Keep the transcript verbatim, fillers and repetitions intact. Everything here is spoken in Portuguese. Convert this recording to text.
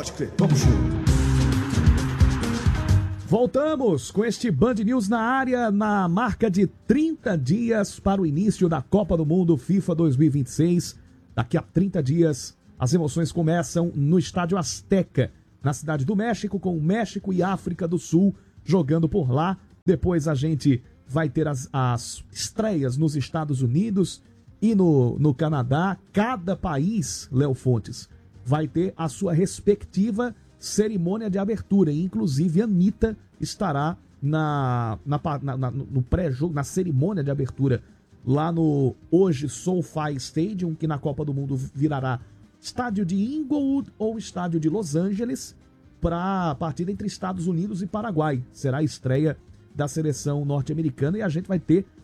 Pode crer, vamos junto. Voltamos com este Band News na área, na marca de trinta dias para o início da Copa do Mundo FIFA dois mil e vinte e seis. Daqui a trinta dias, as emoções começam no Estádio Azteca, na Cidade do México, com o México e África do Sul jogando por lá. Depois a gente vai ter as, as estreias nos Estados Unidos e no, no Canadá. Cada país, Léo Fontes, vai ter a sua respectiva cerimônia de abertura, e inclusive a Anitta estará na, na, na, na, no pré-jogo, na cerimônia de abertura, lá no hoje SoFi Stadium, que na Copa do Mundo virará estádio de Inglewood ou estádio de Los Angeles, para a partida entre Estados Unidos e Paraguai. Será a estreia da seleção norte-americana e a gente vai ter